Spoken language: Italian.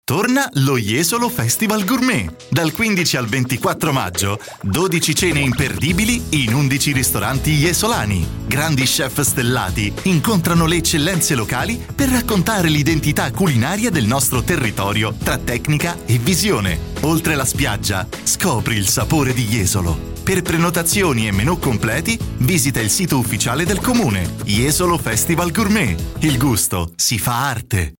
Torna lo Jesolo Festival Gourmet. Dal 15 al 24 maggio, 12 cene imperdibili in 11 ristoranti jesolani. Grandi chef stellati incontrano le eccellenze locali per raccontare l'identità culinaria del nostro territorio tra tecnica e visione. Oltre la spiaggia, scopri il sapore di Jesolo. Per prenotazioni e menù completi, visita il sito ufficiale del comune. Jesolo Festival Gourmet. Il gusto si fa arte.